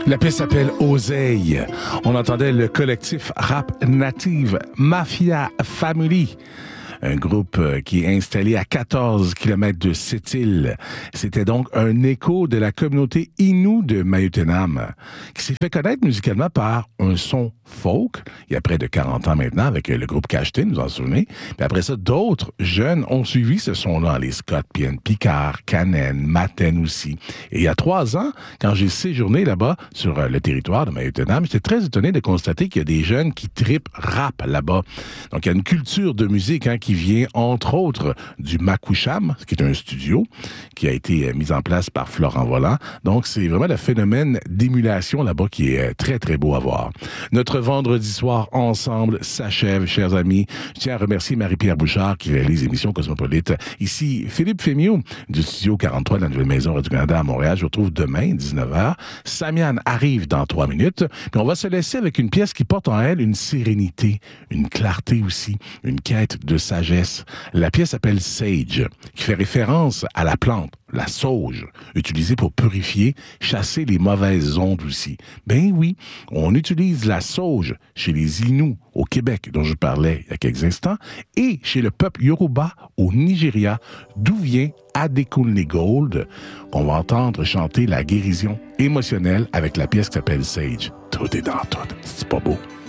La pièce s'appelle Oseille. On entendait le collectif rap native Mafia Family. Un groupe qui est installé à 14 km de Sept-Îles. C'était donc un écho de la communauté Innu de Mayotenam, qui s'est fait connaître musicalement par un son folk, il y a près de 40 ans maintenant, avec le groupe Cachetin, vous en souvenez. Puis après ça, d'autres jeunes ont suivi ce son-là, les Scott Pienne, Picard, Canen, Maten aussi. Et il y a 3 ans, quand j'ai séjourné là-bas, sur le territoire de Mayotenam, j'étais très étonné de constater qu'il y a des jeunes qui trippent rap là-bas. Donc, il y a une culture de musique qui vient, entre autres, du Makoucham, qui est un studio qui a été mis en place par Florent Volant. Donc, c'est vraiment le phénomène d'émulation là-bas qui est très, très beau à voir. Notre vendredi soir ensemble s'achève, chers amis. Je tiens à remercier Marie-Pierre Bouchard qui réalise l'émission Cosmopolite. Ici, Philippe Fémieux du studio 43 de la Nouvelle Maison Radio-Canada à Montréal. Je vous retrouve demain, 19h. Samian arrive dans 3 minutes. Puis on va se laisser avec une pièce qui porte en elle une sérénité, une clarté aussi, une quête de sagesse. La pièce s'appelle Sage, qui fait référence à la plante, la sauge, utilisée pour purifier, chasser les mauvaises ondes aussi. Ben oui, on utilise la sauge chez les Inuits au Québec, dont je parlais il y a quelques instants, et chez le peuple Yoruba au Nigeria, d'où vient Adekunle Gold, qu'on va entendre chanter la guérison émotionnelle avec la pièce qui s'appelle Sage. Tout est dans tout. C'est pas beau.